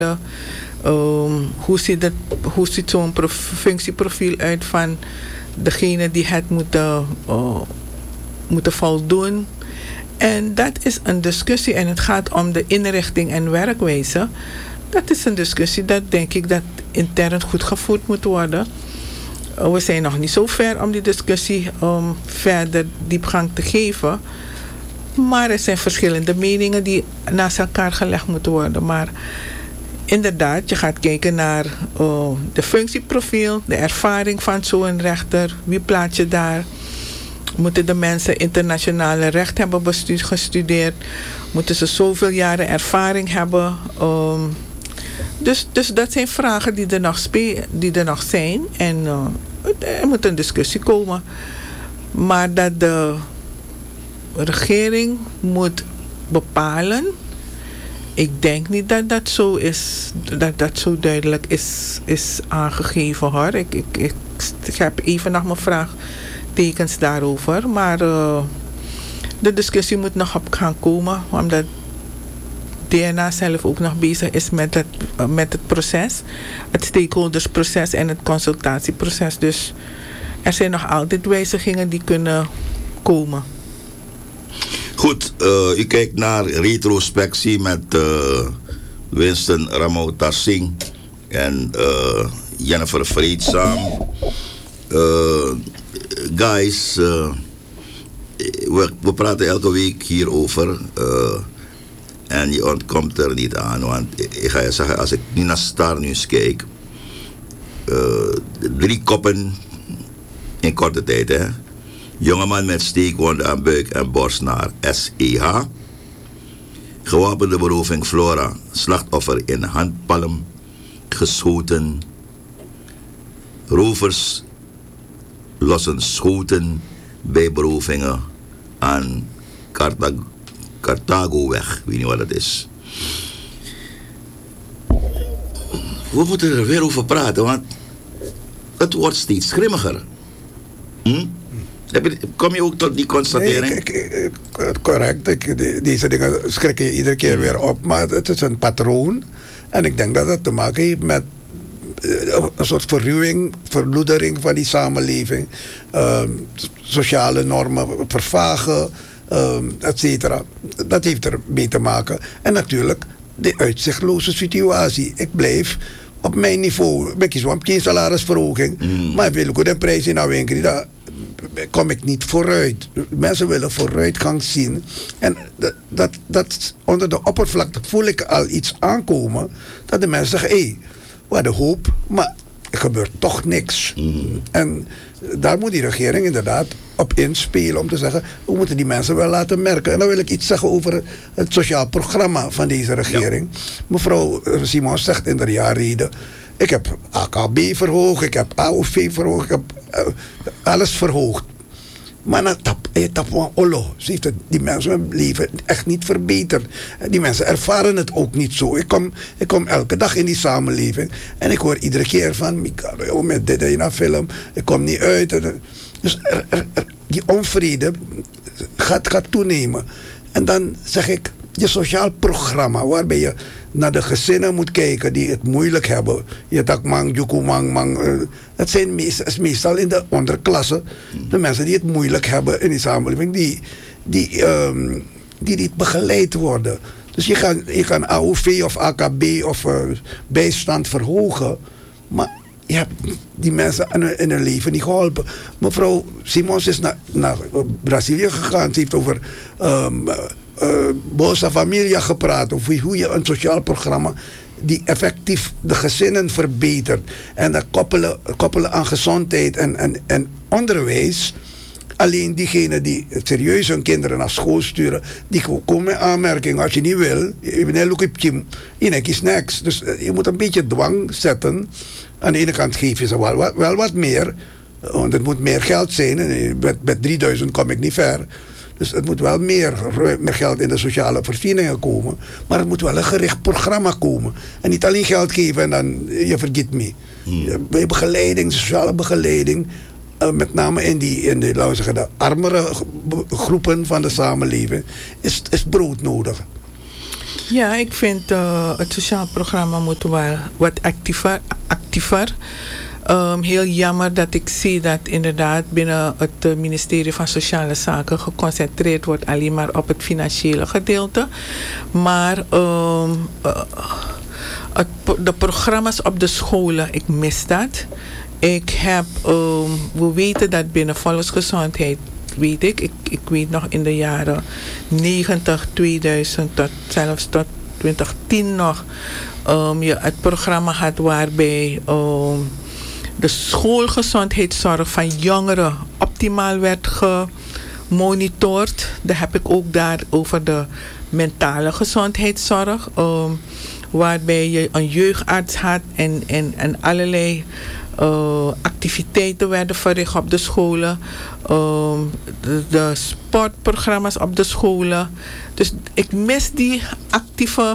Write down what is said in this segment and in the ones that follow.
Hoe ziet zo'n functieprofiel uit van degene die het moeten voldoen? En dat is een discussie en het gaat om de inrichting en werkwijze. Dat is een discussie dat denk ik dat intern goed gevoerd moet worden. We zijn nog niet zo ver om die discussie verder diepgang te geven. Maar er zijn verschillende meningen die naast elkaar gelegd moeten worden. Maar inderdaad, je gaat kijken naar de functieprofiel, de ervaring van zo'n rechter. Wie plaats je daar? Moeten de mensen internationale recht hebben gestudeerd? Moeten ze zoveel jaren ervaring hebben? Dus dat zijn vragen die er nog zijn. En er moet een discussie komen. Maar dat de regering moet bepalen. Ik denk niet dat dat zo is. Dat zo duidelijk is aangegeven hoor. Ik heb even nog mijn vraagtekens daarover. Maar de discussie moet nog op gaan komen. Omdat DNA zelf ook nog bezig is met het proces. Het stakeholdersproces en het consultatieproces. Dus er zijn nog altijd wijzigingen die kunnen komen. Goed, u kijkt naar retrospectie met Winston Ramota Singh en Jennifer Vreedzaam. Guys, we praten elke week hierover. En je ontkomt er niet aan, want ik ga je zeggen, als ik nu naar Star News kijk, 3 koppen in korte tijd, hè. Jongeman met steekwond aan buik en borst naar SEH. Gewapende beroving Flora, slachtoffer in handpalm, geschoten. Rovers lossen schoten bij berovingen aan Cartagoweg. Ik weet niet wat dat is. We moeten er weer over praten, want het wordt steeds grimmiger. Kom je ook tot die constatering? Nee, correct. Deze dingen schrikken je iedere keer weer op. Maar het is een patroon. En ik denk dat het te maken heeft met een soort verruwing, verloedering van die samenleving. Sociale normen vervagen, et cetera. Dat heeft ermee te maken. En natuurlijk de uitzichtloze situatie. Ik blijf op mijn niveau. Ik kies geen salarisverhoging. Maar ik wil ook de prijs in winkel. Daar kom ik niet vooruit. Mensen willen vooruitgang zien. En dat onder de oppervlakte voel ik al iets aankomen. Dat de mensen zeggen, hé, we hadden hoop, maar er gebeurt toch niks. En daar moet die regering inderdaad op inspelen om te zeggen, we moeten die mensen wel laten merken. En dan wil ik iets zeggen over het sociaal programma van deze regering. Ja. Mevrouw Simon zegt in de jaarreden, ik heb AKB verhoogd, ik heb AOV verhoogd, ik heb alles verhoogd. Maar dat ze heeft die mensen hun leven echt niet verbeterd. Die mensen ervaren het ook niet zo. Ik kom elke dag in die samenleving en ik hoor iedere keer van Mikado met dit in een film, ik kom niet uit. Dus die onvrede gaat toenemen. En dan zeg ik, je sociaal programma waarbij je naar de gezinnen moet kijken die het moeilijk hebben. Je takmang, jukumang, dat zijn meestal in de onderklasse de mensen die het moeilijk hebben in die samenleving, die niet begeleid worden. Dus je kan AOV of AKB of bijstand verhogen, maar je hebt die mensen in hun leven niet geholpen. Mevrouw Simons is naar Brazilië gegaan. Ze heeft over Bolsa Familia gepraat. Over hoe je een sociaal programma die effectief de gezinnen verbetert. En dat koppelen aan gezondheid en onderwijs. Alleen diegenen die serieus hun kinderen naar school sturen, die komen in aanmerking. Als je niet wil, je kiest niks. Dus je moet een beetje dwang zetten. Aan de ene kant geef je ze wel wat meer. Want het moet meer geld zijn. Met 3000 kom ik niet ver. Dus het moet wel meer geld in de sociale voorzieningen komen. Maar het moet wel een gericht programma komen. En niet alleen geld geven en dan je vergeet me. Bij begeleiding, sociale begeleiding. Met name in de laten we zeggen, de armere groepen van de samenleving is brood nodig. Ja, ik vind het sociaal programma moet wel wat actiever. Heel jammer dat ik zie dat inderdaad binnen het ministerie van Sociale Zaken geconcentreerd wordt alleen maar op het financiële gedeelte. Maar de programma's op de scholen, ik mis dat. We weten dat binnen volksgezondheid, weet ik weet nog in de jaren 90, 2000 tot zelfs tot 2010 nog, je het programma had waarbij de schoolgezondheidszorg van jongeren optimaal werd gemonitord. Dan heb ik ook daar over de mentale gezondheidszorg, waarbij je een jeugdarts had en allerlei activiteiten werden verricht op de scholen. De sportprogramma's op de scholen. Dus ik mis die actieve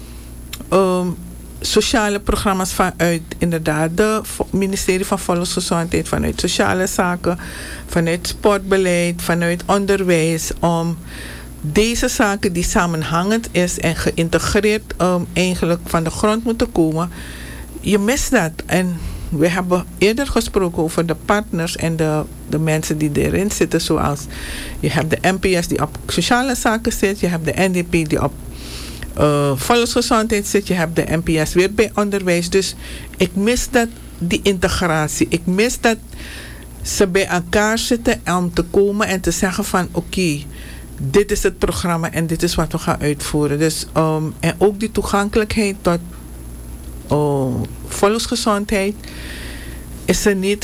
sociale programma's vanuit inderdaad het ministerie van Volksgezondheid, vanuit sociale zaken, vanuit sportbeleid, vanuit onderwijs, om deze zaken die samenhangend is en geïntegreerd eigenlijk van de grond moeten komen. Je mist dat. En we hebben eerder gesproken over de partners en de mensen die erin zitten, zoals je hebt de NPS die op sociale zaken zit, je hebt de NDP die op volksgezondheid zit, je hebt de NPS weer bij onderwijs. Dus ik mis die integratie. Ik mis dat ze bij elkaar zitten om te komen en te zeggen van oké, dit is het programma en dit is wat we gaan uitvoeren. Dus, en ook die toegankelijkheid tot volksgezondheid is er niet.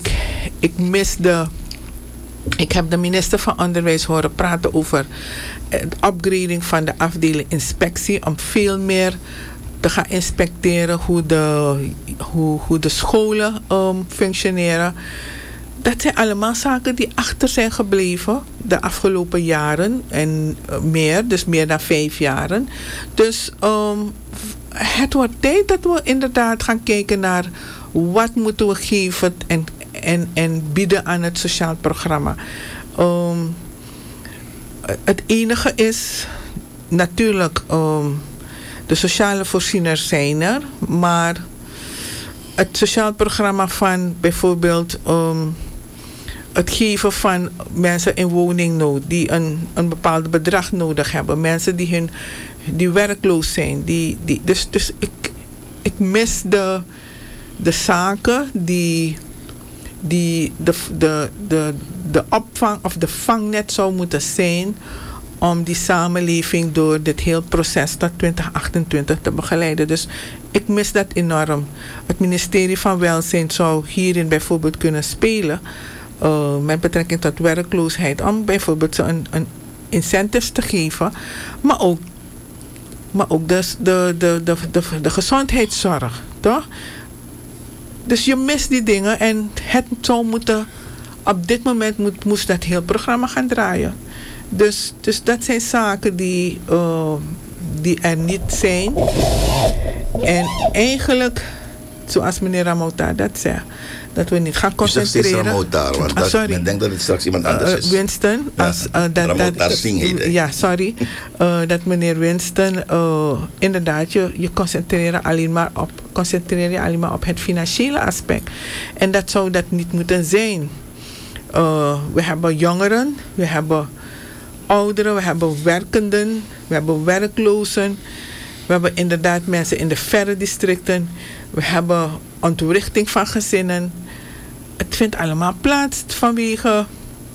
Ik heb de minister van Onderwijs horen praten over de upgrading van de afdeling inspectie, om veel meer te gaan inspecteren hoe de scholen functioneren. Dat zijn allemaal zaken die achter zijn gebleven de afgelopen jaren en meer, dus meer dan 5 jaren. Dus het wordt tijd dat we inderdaad gaan kijken naar wat moeten we geven en bieden aan het sociaal programma. Het enige is natuurlijk, de sociale voorzieners zijn er, maar het sociaal programma van bijvoorbeeld het geven van mensen in woningnood die een bepaald bedrag nodig hebben, mensen die werkloos zijn, dus ik mis de zaken die de opvang of de vangnet zou moeten zijn om die samenleving door dit heel proces tot 2028 te begeleiden. Dus ik mis dat enorm. Het ministerie van Welzijn zou hierin bijvoorbeeld kunnen spelen met betrekking tot werkloosheid, om bijvoorbeeld ze een incentives te geven, maar ook dus de gezondheidszorg, toch? Dus je mist die dingen en het zou moeten, op dit moment moest dat heel programma gaan draaien. Dus dat zijn zaken die er niet zijn. En eigenlijk, zoals meneer Ramota dat zegt, dat we niet gaan concentreren. Ramota, want sorry. Ik denk dat het straks iemand anders is. Winston. Ramota Singh heet hij. Ja, sorry. Dat meneer Winston, inderdaad, je concentreer je alleen maar op het financiële aspect. En dat zou dat niet moeten zijn. We hebben jongeren, we hebben ouderen, we hebben werkenden, we hebben werklozen. We hebben inderdaad mensen in de verre districten. We hebben ontwrichting van gezinnen. Het vindt allemaal plaats vanwege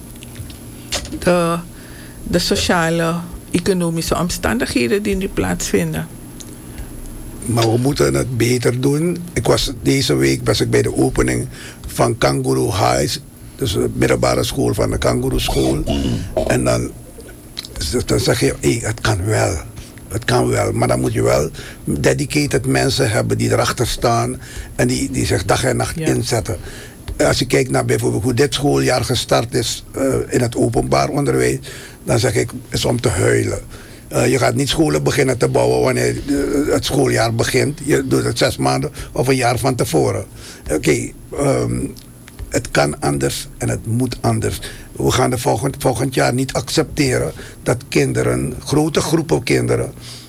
de sociale, economische omstandigheden die nu plaatsvinden. Maar we moeten het beter doen. Deze week was ik bij de opening van Kangaroo High, dus de middelbare school van de Kangaroo School. En dan zeg je, het kan wel. Het kan wel, maar dan moet je wel dedicated mensen hebben die erachter staan en die zich dag en nacht inzetten. Als je kijkt naar bijvoorbeeld hoe dit schooljaar gestart is in het openbaar onderwijs, dan zeg ik, is om te huilen. Je gaat niet scholen beginnen te bouwen wanneer het schooljaar begint. Je doet het 6 maanden of een jaar van tevoren. Oké, het kan anders en het moet anders. We gaan volgend jaar niet accepteren dat kinderen, grote groepen kinderen,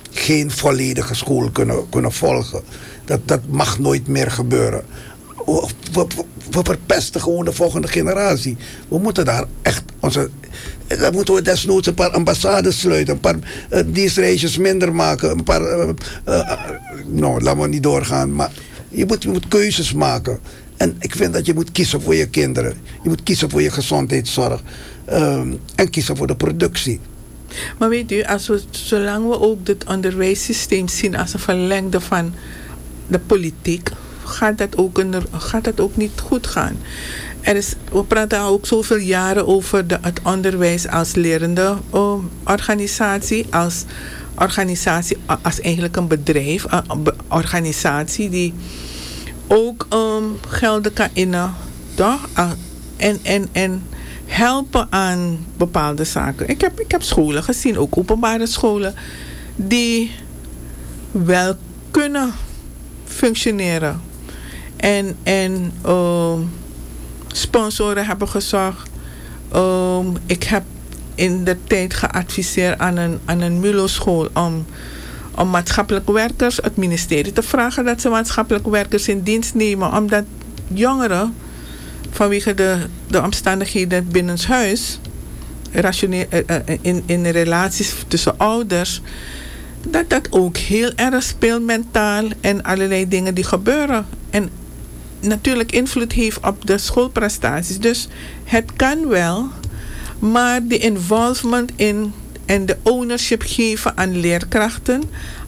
geen volledige school kunnen volgen. Dat mag nooit meer gebeuren. We verpesten gewoon de volgende generatie. We moeten daar echt dan moeten we desnoods een paar ambassades sluiten, een paar dienstreisjes minder maken, een paar laat maar niet doorgaan, maar je moet keuzes maken. En ik vind dat je moet kiezen voor je kinderen. Je moet kiezen voor je gezondheidszorg. En kiezen voor de productie. Maar weet u, zolang we ook het onderwijssysteem zien als een verlengde van de politiek, gaat dat ook niet goed gaan. We praten ook zoveel jaren over het onderwijs als lerende organisatie, als eigenlijk een bedrijf, een organisatie die ook gelden kan innen, toch? En helpen aan bepaalde zaken. Ik heb scholen gezien, ook openbare scholen, die wel kunnen functioneren. En sponsoren hebben gezorgd. Ik heb in de tijd geadviseerd aan een MULO-school om maatschappelijke werkers, het ministerie, te vragen dat ze maatschappelijke werkers in dienst nemen. Omdat jongeren, vanwege de omstandigheden binnenshuis, in relaties tussen ouders, dat ook heel erg speelt mentaal en allerlei dingen die gebeuren. En natuurlijk invloed heeft op de schoolprestaties. Dus het kan wel, maar de involvement in en de ownership geven aan leerkrachten,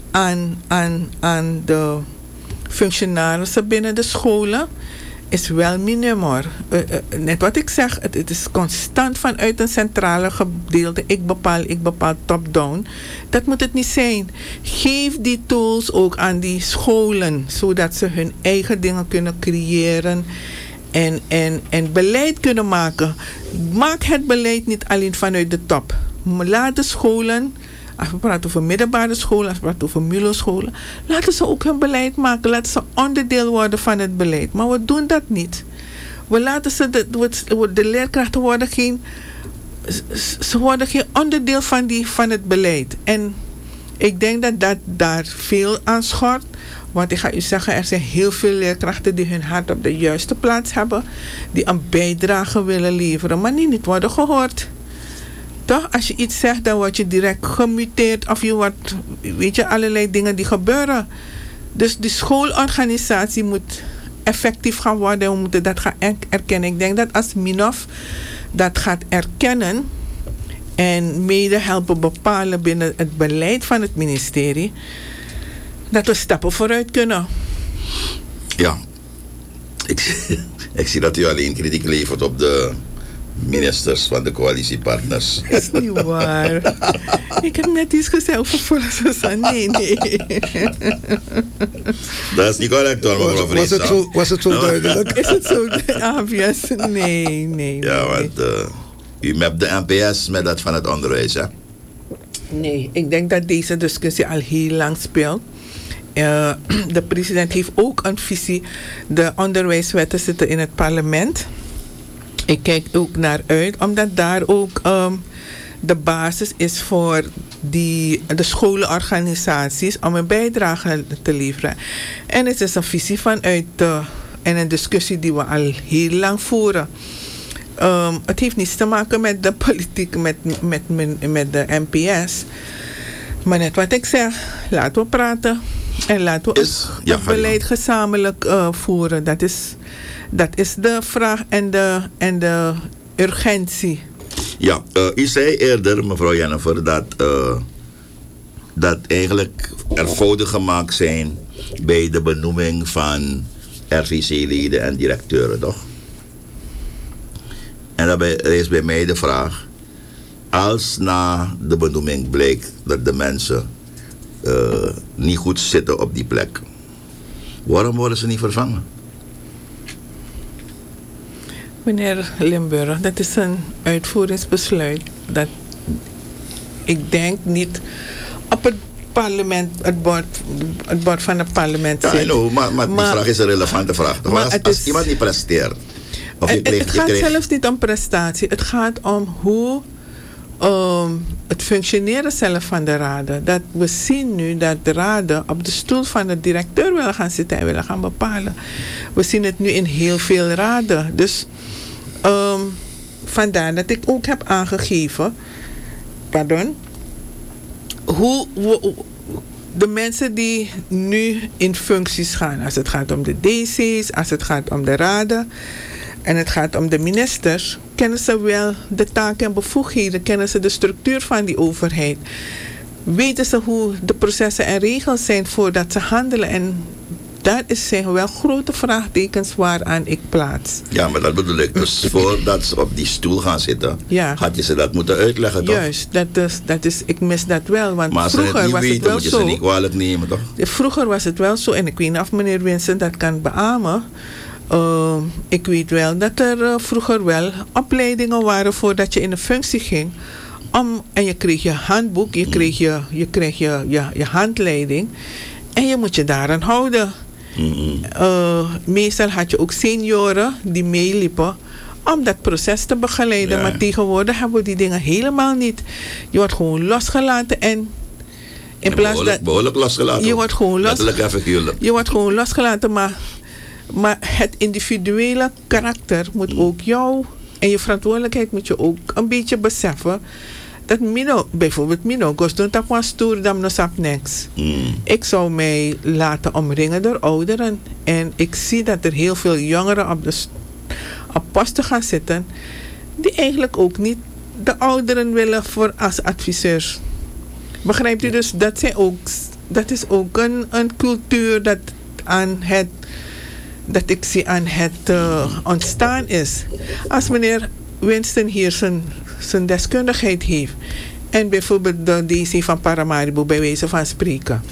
aan de functionarissen binnen de scholen, is wel minimum. Net wat ik zeg, het is constant vanuit een centrale gedeelte. Ik bepaal top-down. Dat moet het niet zijn. Geef die tools ook aan die scholen, zodat ze hun eigen dingen kunnen creëren en beleid kunnen maken. Maak het beleid niet alleen vanuit de top. Laat de scholen, als we praten over middelbare scholen, als we praten over MULO-scholen, laten ze ook hun beleid maken. Laten ze onderdeel worden van het beleid. Maar we doen dat niet. We laten de leerkrachten worden ze worden geen onderdeel van het beleid. En ik denk dat daar veel aan schort. Want ik ga u zeggen, er zijn heel veel leerkrachten die hun hart op de juiste plaats hebben, die een bijdrage willen leveren, maar die niet worden gehoord. Toch? Als je iets zegt, dan word je direct gemuteerd of je wordt, weet je, allerlei dingen die gebeuren. Dus die schoolorganisatie moet effectief gaan worden en we moeten dat gaan erkennen. Ik denk dat als MINOF dat gaat erkennen en mede helpen bepalen binnen het beleid van het ministerie, dat we stappen vooruit kunnen. Ja, ik zie dat u alleen kritiek levert op de ministers van de coalitiepartners. Dat is niet waar. Ik heb net iets gezegd over Volkswagen. Nee. Dat is niet correct hoor, mevrouw Vreesam. Was het zo duidelijk? Is het zo obvious? Nee. Ja, want u hebt de NPS met dat van het onderwijs, hè? Nee, ik denk dat deze discussie al heel lang speelt. De president heeft ook een visie. De onderwijswetten zitten in het parlement. Ik kijk ook naar uit, omdat daar ook de basis is voor de scholenorganisaties om een bijdrage te leveren. En het is een visie vanuit en een discussie die we al heel lang voeren. Het heeft niets te maken met de politiek, met de NPS. Maar net wat ik zeg, laten we praten en laten we het beleid gezamenlijk voeren. Dat is de vraag en de urgentie. Ja, u zei eerder, mevrouw Jennifer, dat eigenlijk er fouten gemaakt zijn bij de benoeming van RVC-leden en directeuren, toch? En daarbij is bij mij de vraag, als na de benoeming blijkt dat de mensen niet goed zitten op die plek, waarom worden ze niet vervangen? Meneer Limburg, dat is een uitvoeringsbesluit dat ik denk niet op het parlement, het bord van het parlement zit. Ja, maar die vraag is een relevante vraag. Als iemand niet presteert. Het gaat zelfs niet om prestatie. Het gaat om het functioneren zelf van de raden. Dat we zien nu dat de raden op de stoel van de directeur willen gaan zitten en willen gaan bepalen. We zien het nu in heel veel raden. Dus vandaar dat ik ook heb aangegeven, hoe de mensen die nu in functies gaan, als het gaat om de DC's, als het gaat om de raden en het gaat om de ministers, kennen ze wel de taken en bevoegdheden, kennen ze de structuur van die overheid. Weten ze hoe de processen en regels zijn voordat ze handelen. En dat zijn wel grote vraagtekens waaraan ik plaats. Ja, maar dat bedoel ik. Dus voordat ze op die stoel gaan zitten, ja, had je ze dat moeten uitleggen, toch? Juist, ik mis dat wel. Want maar als ze het niet weten, moet je ze niet kwalijk nemen, toch? Vroeger was het wel zo, en ik weet niet of meneer Winston dat kan beamen. Ik weet wel dat er vroeger wel opleidingen waren voordat je in een functie ging. En je kreeg je handboek, je kreeg je handleiding. En je moet je daaraan houden. Meestal had je ook senioren die meeliepen om dat proces te begeleiden. Ja. Maar tegenwoordig hebben we die dingen helemaal niet. Je wordt gewoon losgelaten en in plaats dat behoorlijk losgelaten. Je wordt gewoon je wordt gewoon losgelaten, maar het individuele karakter moet ook jou en je verantwoordelijkheid moet je ook een beetje beseffen. Dat bijvoorbeeld Mino, dat was stoer dan nog niks. Ik zou mij laten omringen door ouderen. En ik zie dat er heel veel jongeren op posten gaan zitten, die eigenlijk ook niet de ouderen willen voor als adviseurs. Begrijpt u? Dus dat is ook een cultuur dat ik zie aan het ontstaan is. Als meneer Winston hier zijn deskundigheid heeft en bijvoorbeeld de DC van Paramaribo bij wijze van spreken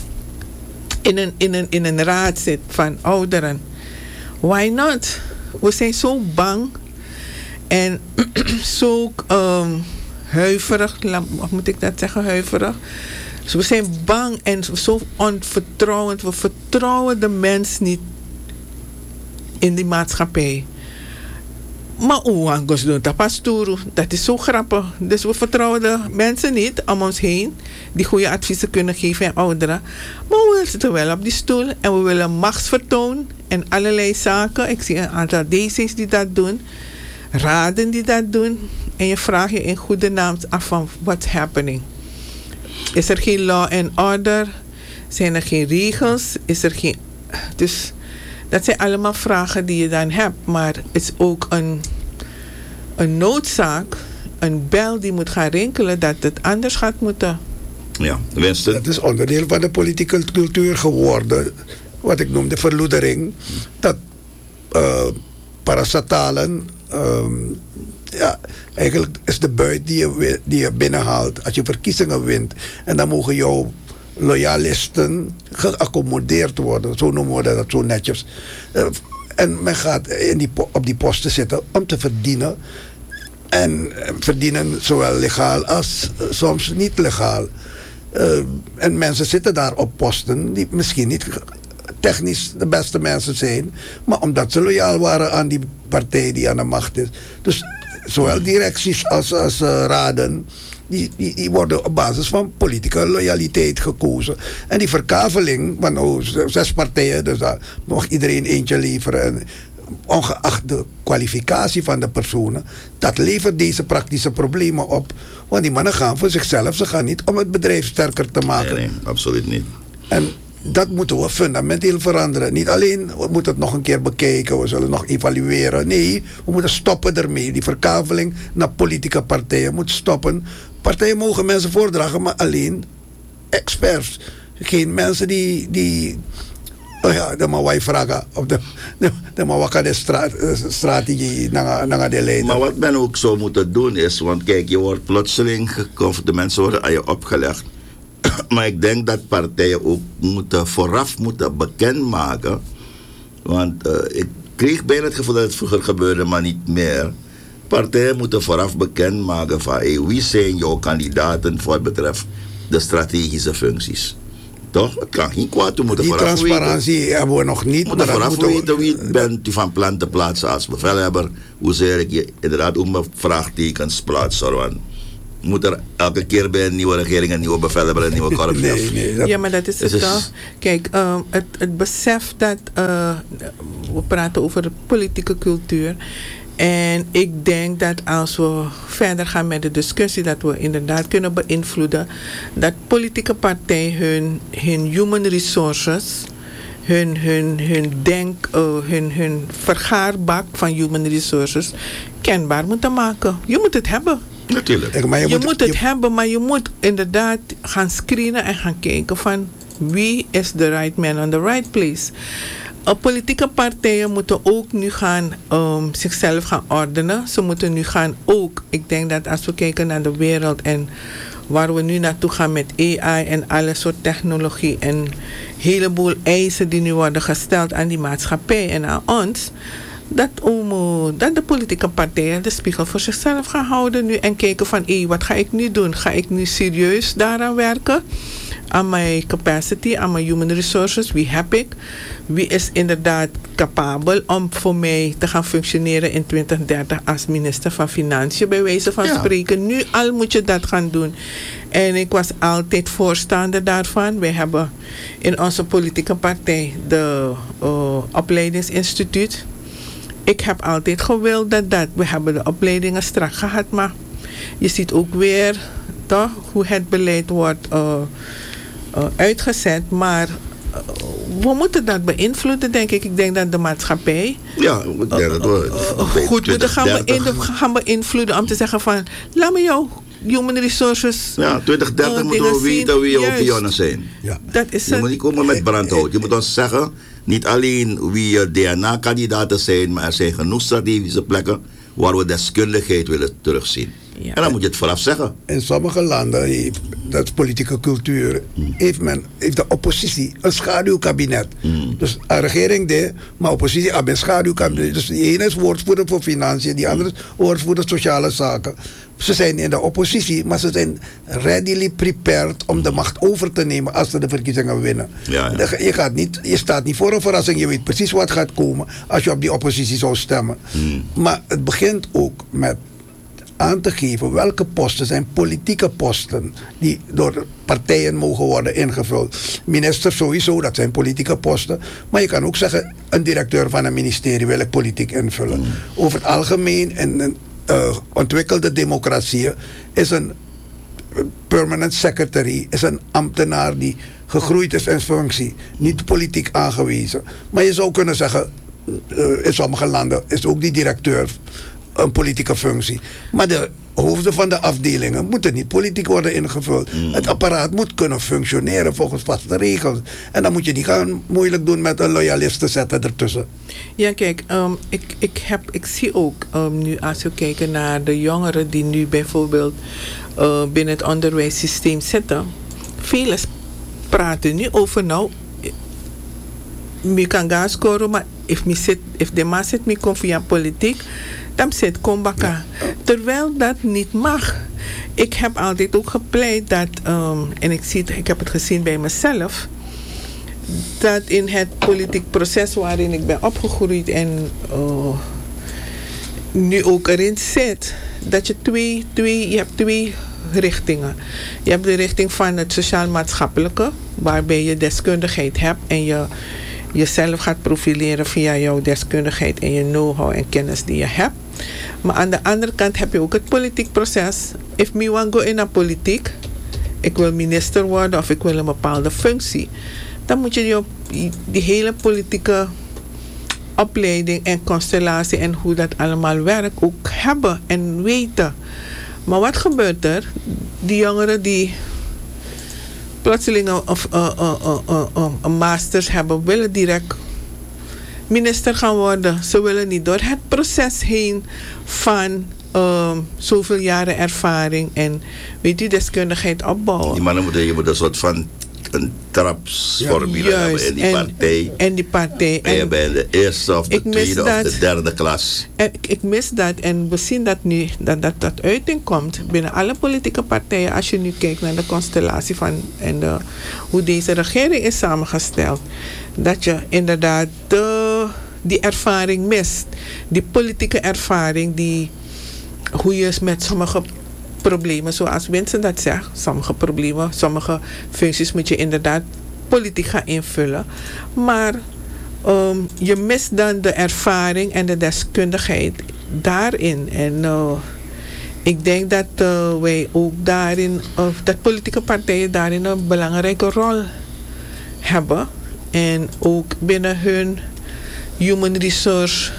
in een raad zit van ouderen, why not? We zijn zo bang en zo huiverig, of moet ik dat zeggen, huiverig. Dus we zijn bang en zo onvertrouwend. We vertrouwen de mens niet in die maatschappij. Maar dat is zo grappig. Dus we vertrouwen de mensen niet om ons heen die goede adviezen kunnen geven aan ouderen. Maar we zitten wel op die stoel en we willen machtsvertoon en allerlei zaken. Ik zie een aantal DC's die dat doen, raden die dat doen. En je vraagt je in goede naam af van what's happening. Is er geen law and order? Zijn er geen regels? Is er geen... Dus dat zijn allemaal vragen die je dan hebt. Maar het is ook een noodzaak, een bel die moet gaan rinkelen dat het anders gaat moeten. Ja, Winston. Het is onderdeel van de politieke cultuur geworden. Wat ik noem de verloedering. Dat parastatalen... ja, eigenlijk is de buit die je binnenhaalt als je verkiezingen wint. En dan mogen jouw loyalisten geaccommodeerd worden. Zo noemen we dat zo netjes. En men gaat op die posten zitten om te verdienen. En verdienen zowel legaal als soms niet legaal. En mensen zitten daar op posten die misschien niet technisch de beste mensen zijn, maar omdat ze loyaal waren aan die partij die aan de macht is. Dus zowel directies als raden, die worden op basis van politieke loyaliteit gekozen. En die verkaveling van 6 partijen, dus daar mag iedereen eentje leveren. En ongeacht de kwalificatie van de personen, dat levert deze praktische problemen op. Want die mannen gaan voor zichzelf, ze gaan niet om het bedrijf sterker te maken. Nee, absoluut niet. En dat moeten we fundamenteel veranderen. Niet alleen, we moeten het nog een keer bekijken, we zullen nog evalueren. Nee, we moeten stoppen ermee. Die verkaveling naar politieke partijen moet stoppen. Partijen mogen mensen voordragen, maar alleen experts. Geen mensen die de mawai vragen op de mawakade strategie naar de leider. Maar wat men ook zou moeten doen is, want kijk, je wordt plotseling de mensen worden aan je opgelegd. Maar ik denk dat partijen ook vooraf moeten bekendmaken. Want ik kreeg bijna het gevoel dat het vroeger gebeurde, maar niet meer. Partijen moeten vooraf bekendmaken van wie zijn jouw kandidaten voor betreft de strategische functies. Toch? Het kan geen kwaad doen. Die transparantie hebben we nog niet. We moeten vooraf weten wie bent u van plan te plaatsen als bevelhebber. Hoe zeg ik je inderdaad ook mijn vraagtekens plaatsen. Moet er elke keer bij een nieuwe regering een nieuwe bevelhebber, een nieuwe korpschef? Nee. Ja, maar dat is het toch. Kijk, het besef dat we praten over de politieke cultuur. En ik denk dat als we verder gaan met de discussie, dat we inderdaad kunnen beïnvloeden dat politieke partijen hun human resources, hun vergaarbak van human resources kenbaar moeten maken. Je moet het hebben. Natuurlijk. Maar Je moet het hebben, maar je moet inderdaad gaan screenen en gaan kijken van wie is the right man on the right place. Politieke partijen moeten ook nu gaan zichzelf gaan ordenen. Ze moeten nu gaan ook, ik denk dat als we kijken naar de wereld en waar we nu naartoe gaan met AI en alle soort technologie en een heleboel eisen die nu worden gesteld aan die maatschappij en aan ons, dat de politieke partijen de spiegel voor zichzelf gaan houden nu en kijken van wat ga ik nu doen? Ga ik nu serieus daaraan werken? Aan mijn capacity, aan mijn human resources, wie heb ik? Wie is inderdaad capabel om voor mij te gaan functioneren in 2030 als minister van Financiën, bij wijze van spreken. Nu al moet je dat gaan doen. En ik was altijd voorstander daarvan. Wij hebben in onze politieke partij de opleidingsinstituut. Ik heb altijd gewild dat we hebben de opleidingen strak gehad, maar je ziet ook weer toch, hoe het beleid wordt uitgezet, maar we moeten dat beïnvloeden, denk ik. Ik denk dat de maatschappij goed moeten gaan beïnvloeden om te zeggen van, laat me jou human resources. Ja, 2030 moeten we weten wie je pionnen zijn. Ja. Dat is je moet niet komen met brandhout. Je moet ons zeggen, niet alleen wie je DNA-kandidaten zijn, maar er zijn genoeg strategische plekken waar we deskundigheid willen terugzien. Ja. En dan moet je het vooraf zeggen. In sommige landen, dat is politieke cultuur, heeft de oppositie een schaduwkabinet. Dus een regering deed, maar oppositie een schaduwkabinet. Dus die ene is woordvoerder voor financiën, die andere is woordvoerder sociale zaken. Ze zijn in de oppositie, maar ze zijn readily prepared om de macht over te nemen als ze de verkiezingen winnen. Ja. Je staat niet voor een verrassing, je weet precies wat gaat komen als je op die oppositie zou stemmen. Maar het begint ook met aan te geven welke posten zijn politieke posten die door partijen mogen worden ingevuld. Minister sowieso, dat zijn politieke posten. Maar je kan ook zeggen, een directeur van een ministerie wil ik politiek invullen. Over het algemeen in ontwikkelde democratieën is een permanent secretary, is een ambtenaar die gegroeid is in functie, niet politiek aangewezen. Maar je zou kunnen zeggen, in sommige landen is ook die directeur een politieke functie. Maar de hoofden van de afdelingen moeten niet politiek worden ingevuld. Het apparaat moet kunnen functioneren volgens vaste regels. En dan moet je niet gaan moeilijk doen met een loyalisten zetten ertussen. Ja, kijk, ik zie ook nu als we kijken naar de jongeren die nu bijvoorbeeld binnen het onderwijssysteem zitten. Velen praten nu over ik kan gaan scoren, maar if de man zit me via politiek, dan zit Kombaka. Terwijl dat niet mag. Ik heb altijd ook gepleit dat, en ik heb het gezien bij mezelf, dat in het politiek proces waarin ik ben opgegroeid en nu ook erin zit, dat je hebt twee richtingen. Je hebt de richting van het sociaal-maatschappelijke, waarbij je deskundigheid hebt en je jezelf gaat profileren via jouw deskundigheid en je know-how en kennis die je hebt. Maar aan de andere kant heb je ook het politiek proces. If me want go in de politiek, ik wil minister worden of ik wil een bepaalde functie, dan moet je die hele politieke opleiding en constellatie en hoe dat allemaal werkt ook hebben en weten. Maar wat gebeurt er? Die jongeren die plotseling een masters hebben, willen direct minister gaan worden. Ze willen niet door het proces heen van zoveel jaren ervaring en deskundigheid opbouwen. Die mannen je moet een soort van een trapsformule hebben in die partij. En die partij. En je bent de eerste of de tweede of de derde klas. Ik mis dat en we zien dat nu dat uiting komt binnen alle politieke partijen. Als je nu kijkt naar de constellatie van en hoe deze regering is samengesteld. Dat je inderdaad die ervaring mist. Die politieke ervaring, hoe je met sommige problemen, zoals Vincent dat zegt, sommige problemen, sommige functies moet je inderdaad politiek gaan invullen. Maar je mist dan de ervaring en de deskundigheid daarin. En ik denk dat wij ook daarin, dat politieke partijen daarin een belangrijke rol hebben. En ook binnen hun human resource,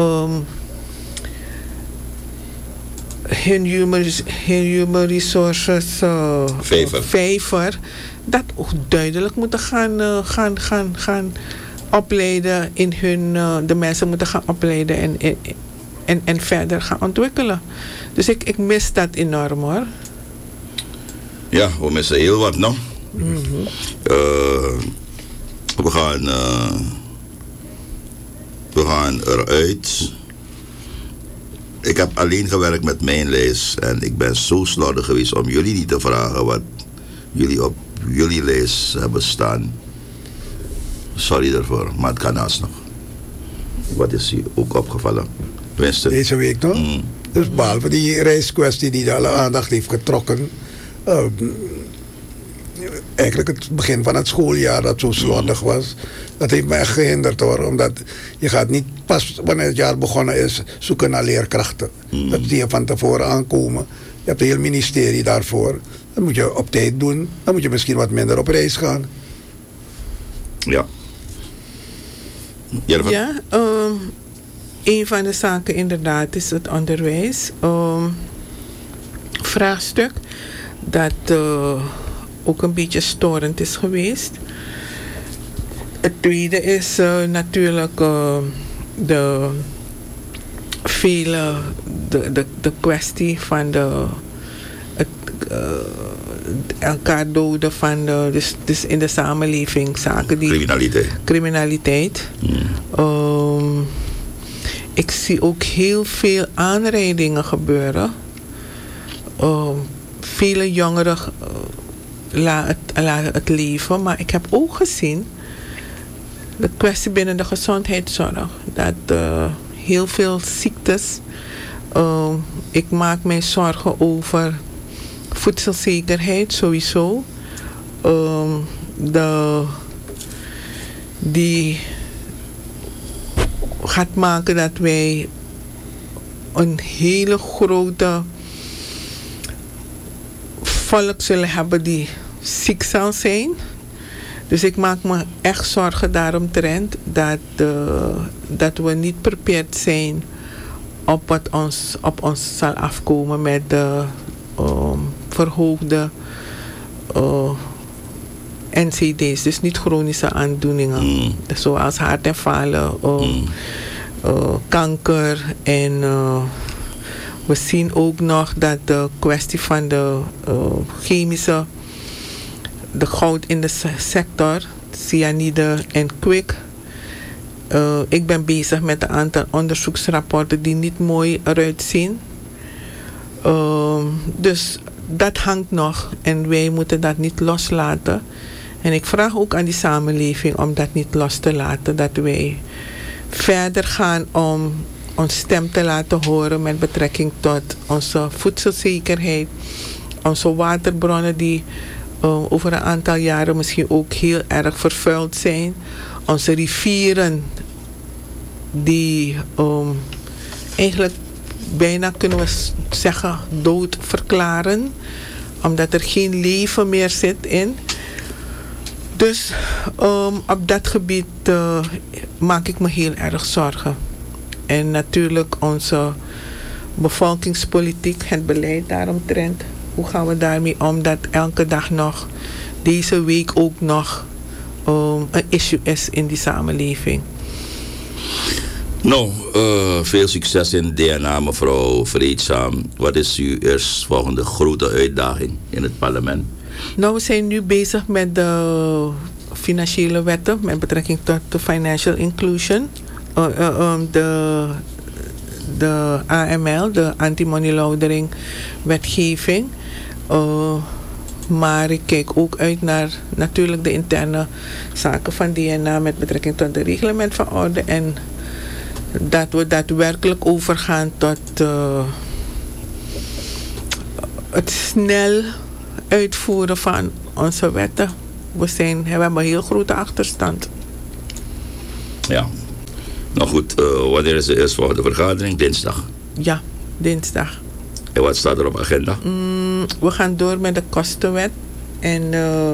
hun human resources vijver, dat ook duidelijk moeten gaan opleiden in hun, de mensen moeten gaan opleiden en verder gaan ontwikkelen. Dus ik mis dat enorm, hoor. Ja, we missen heel wat, no? We gaan eruit. Ik heb alleen gewerkt met mijn lijst en ik ben zo slordig geweest om jullie niet te vragen wat jullie op jullie lijst hebben staan. Sorry daarvoor, maar het kan haast nog. Wat is je ook opgevallen? Tenminste. Deze week nog? Dus behalve die reiskwestie die alle aandacht heeft getrokken. Eigenlijk het begin van het schooljaar dat zo slordig was. Dat heeft me echt gehinderd, hoor. Omdat je gaat niet pas wanneer het jaar begonnen is zoeken naar leerkrachten. Dat zie je van tevoren aankomen. Je hebt een heel ministerie daarvoor. Dat moet je op tijd doen. Dan moet je misschien wat minder op reis gaan. Ja. Ja, een van de zaken inderdaad is het onderwijs. Vraagstuk dat ook een beetje storend is geweest. Het tweede is natuurlijk de kwestie van elkaar doden van dus in de samenleving zaken die criminaliteit. Ik zie ook heel veel aanrijdingen gebeuren. Vele jongeren laten het leven, maar ik heb ook gezien de kwestie binnen de gezondheidszorg dat heel veel ziektes. Ik maak mij zorgen over voedselzekerheid sowieso. Die gaat maken dat wij een hele grote volk zullen hebben die ziek zal zijn. Dus ik maak me echt zorgen daaromtrent dat we niet prepared zijn op wat op ons zal afkomen met de verhoogde NCD's, dus niet chronische aandoeningen, zoals hart- en falen, kanker. En we zien ook nog dat de kwestie van de chemische, de goud in de sector, cyanide en kwik. Ik ben bezig met een aantal onderzoeksrapporten die niet mooi eruit zien. Dus dat hangt nog en wij moeten dat niet loslaten. En ik vraag ook aan die samenleving om dat niet los te laten. Dat wij verder gaan om ons stem te laten horen met betrekking tot onze voedselzekerheid. Onze waterbronnen die over een aantal jaren misschien ook heel erg vervuild zijn. Onze rivieren die eigenlijk bijna, kunnen we zeggen, dood verklaren. Omdat er geen leven meer zit in. Dus op dat gebied maak ik me heel erg zorgen. En natuurlijk onze bevolkingspolitiek, het beleid daaromtrent. Hoe gaan we daarmee om dat elke dag nog, deze week ook nog, een issue is in die samenleving? Nou, veel succes in DNA, mevrouw Vreedzaam. Wat is uw eerstvolgende grote uitdaging in het parlement? Nou, we zijn nu bezig met de financiële wetten met betrekking tot de financial inclusion. De AML, de anti-money laundering wetgeving. Maar ik kijk ook uit naar natuurlijk de interne zaken van DNA met betrekking tot de reglement van orde. En dat we daadwerkelijk overgaan tot het snel uitvoeren van onze wetten. We hebben een heel grote achterstand. Ja. Nou goed, wanneer is de eerstvolgende vergadering? Dinsdag? Ja, dinsdag. En wat staat er op agenda? We gaan door met de kostenwet. En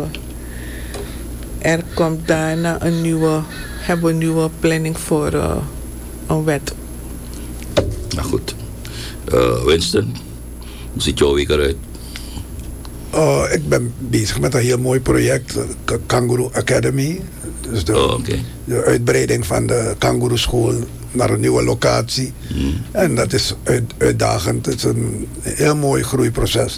er komt daarna hebben we een nieuwe planning voor een wet. Nou goed. Winston, hoe ziet jouw week eruit? Ik ben bezig met een heel mooi project, Kangaroo Academy. Dus de uitbreiding van de Kangaroo School naar een nieuwe locatie. En dat is uitdagend. Het is een heel mooi groeiproces.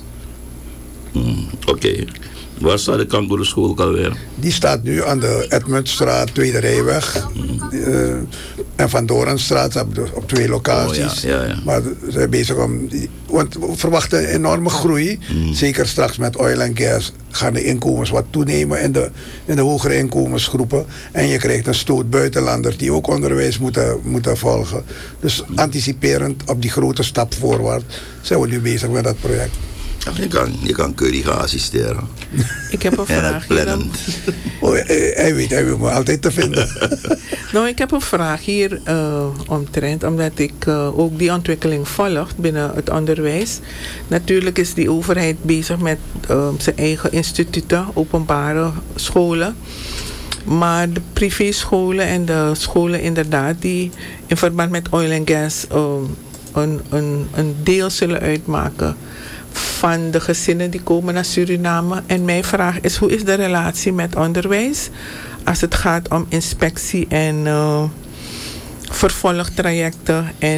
Oké. Waar staat de Kangaroo School ook alweer? Die staat nu aan de Edmundstraat, Tweede Rijweg. En Van Dorenstraat op 2 locaties. Ja. Maar ze zijn bezig om... Want we verwachten een enorme groei. Zeker straks met oil en gas gaan de inkomens wat toenemen in de hogere inkomensgroepen. En je krijgt een stoot buitenlanders die ook onderwijs moeten volgen. Dus anticiperend op die grote stap voorwaarts zijn we nu bezig met dat project. Je kan Curry gaan assisteren. Ik heb een vraag. Hij weet me altijd te vinden. Nou, ik heb een vraag hier omtrent, omdat ik ook die ontwikkeling volg binnen het onderwijs. Natuurlijk is die overheid bezig met zijn eigen instituten, openbare scholen. Maar de privéscholen en de scholen inderdaad die in verband met oil en gas een deel zullen uitmaken van de gezinnen die komen naar Suriname. En mijn vraag is, hoe is de relatie met onderwijs als het gaat om inspectie en vervolgtrajecten en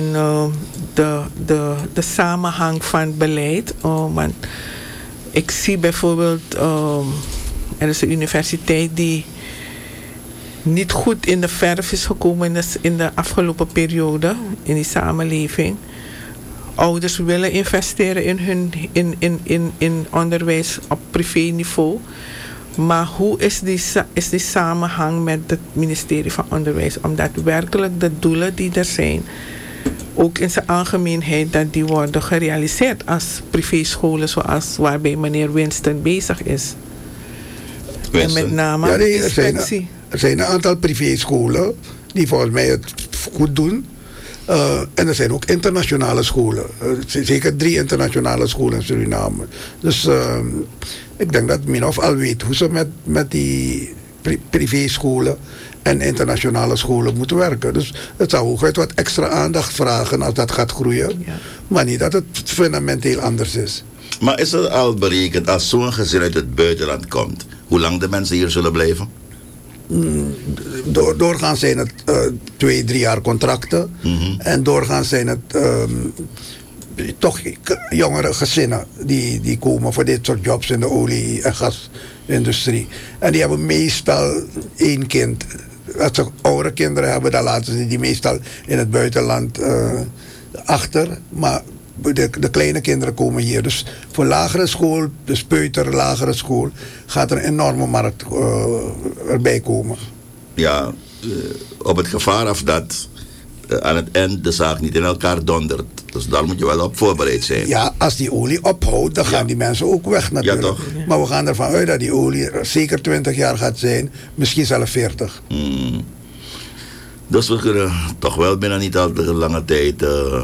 de samenhang van beleid? Want ik zie bijvoorbeeld, er is een universiteit die niet goed in de verf is gekomen in de afgelopen periode in die samenleving. Ouders willen investeren in onderwijs op privé-niveau. Maar hoe is die samenhang met het ministerie van Onderwijs? Om daadwerkelijk de doelen die er zijn, ook in zijn algemeenheid, dat die worden gerealiseerd als privéscholen zoals waarbij meneer Winston bezig is. En met name inspectie. Er zijn een aantal privéscholen die volgens mij het goed doen. En er zijn ook internationale scholen. Zeker 3 internationale scholen in Suriname. Dus ik denk dat Minhof al weet hoe ze met die privéscholen en internationale scholen moeten werken. Dus het zou hooguit wat extra aandacht vragen als dat gaat groeien. Ja. Maar niet dat het fundamenteel anders is. Maar is het al berekend als zo'n gezin uit het buitenland komt, hoe lang de mensen hier zullen blijven? Doorgaans zijn het 2-3 jaar contracten. En doorgaans zijn het toch jongere gezinnen die komen voor dit soort jobs in de olie- en gasindustrie. En die hebben meestal 1 kind. Als ze oudere kinderen hebben, dan laten ze die meestal in het buitenland achter. Maar de kleine kinderen komen hier. Dus voor lagere school, dus peuter, lagere school, gaat er een enorme markt erbij komen. Ja, op het gevaar af dat aan het eind de zaak niet in elkaar dondert. Dus daar moet je wel op voorbereid zijn. Ja, als die olie ophoudt, dan gaan die mensen ook weg natuurlijk. Ja, toch? Maar we gaan ervan uit dat die olie zeker 20 jaar gaat zijn, misschien zelfs 40. Dus we kunnen toch wel binnen niet al te lange tijd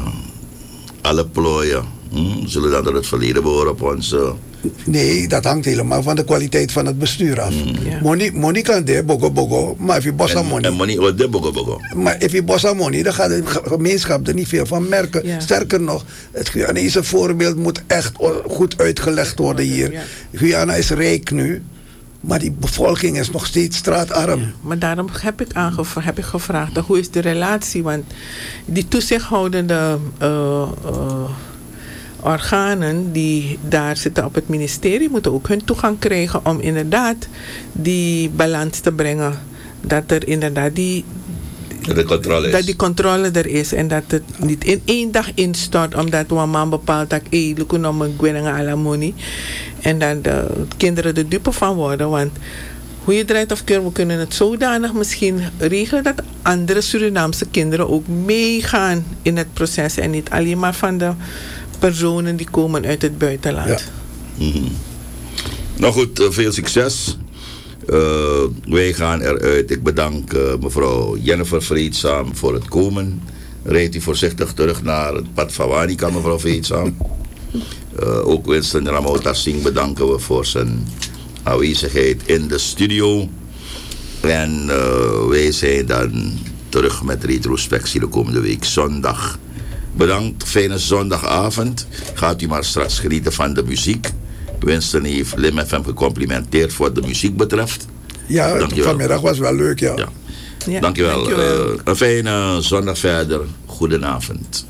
alle plooien. Zullen dat door het verleden behoren op ons? Nee, dat hangt helemaal van de kwaliteit van het bestuur af. Money kan de bogo, maar if je bossa money. En money wordt de bogo. Maar if je bossa money, dan gaat de gemeenschap er niet veel van merken. Ja. Sterker nog, het Guyanese voorbeeld moet echt goed uitgelegd worden hier. Ja. Guyana is rijk nu, maar die bevolking is nog steeds straatarm. Ja, maar daarom heb ik gevraagd, hoe is de relatie? Want die toezichthoudende organen die daar zitten op het ministerie moeten ook hun toegang krijgen om inderdaad die balans te brengen. Dat er inderdaad die controle er is en dat het niet in 1 dag instort omdat een man bepaalt dat look nou mijn gwenanga ala money en dan de kinderen de dupe van worden. Want hoe je draait of keer, we kunnen het zodanig misschien regelen dat andere Surinaamse kinderen ook meegaan in het proces en niet alleen maar van de personen die komen uit het buitenland. Ja. Nou goed, veel succes. Wij gaan eruit. Ik bedank mevrouw Jennifer Vreedzaam voor het komen. Rijdt u voorzichtig terug naar het pad van Wanica, mevrouw Vreedzaam. Ook Winston Ramota Singh bedanken we voor zijn aanwezigheid in de studio. En wij zijn dan terug met retrospectie de komende week zondag. Bedankt, fijne zondagavond. Gaat u maar straks genieten van de muziek. Winston heeft Lim FM gecomplimenteerd voor wat de muziek betreft. Ja, Dankjewel. Vanmiddag was wel leuk, ja. Ja, Dankjewel. dankjewel. Een fijne zondag verder. Goedenavond.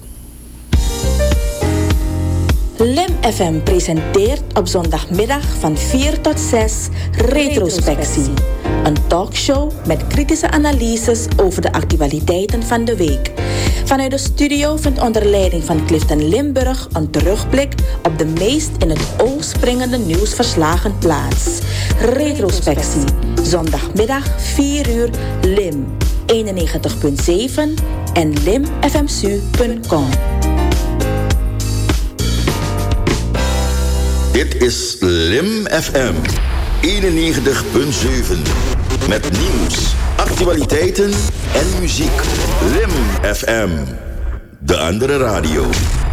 Lim FM presenteert op zondagmiddag van 4 tot 6 Retrospectie. Een talkshow met kritische analyses over de actualiteiten van de week. Vanuit de studio vindt onder leiding van Clifton Limburg een terugblik op de meest in het oog springende nieuwsverslagen plaats. Retrospectie, zondagmiddag 4 uur Lim 91.7 en limfmsu.com. Dit is Lim FM 91.7 met nieuws, actualiteiten en muziek. Lim FM, de andere radio.